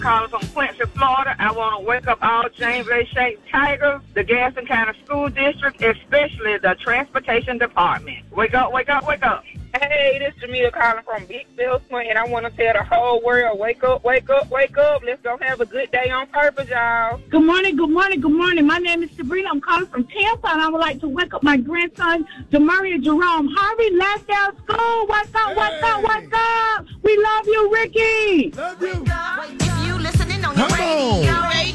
Calling from Quincy, Florida. I want to wake up all James A. Shanks Tigers, the Gaston County School District, especially the Transportation Department. Wake up, wake up, wake up. Hey, this is Jamila calling from Big Bill Swing, and I want to tell the whole world, wake up, wake up, wake up. Let's go have a good day on purpose, y'all. Good morning, good morning, good morning. My name is Sabrina. I'm calling from Tampa, and I would like to wake up my grandson, Demaria Jerome Harvey, last day of school. What's up, what's up, what's up? We love you, Ricky. Love you. If you listening on your Come on. radio.